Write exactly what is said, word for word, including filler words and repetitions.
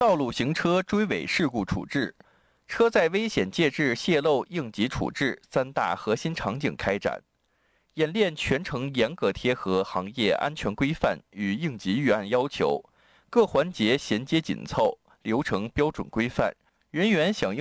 道路行车追尾事故处置、车载危险介质泄漏应急处置三大核心场景开展。演练全程严格贴合行业安全规范与应急预案要求，各环节衔接紧凑，流程标准规范，人员响应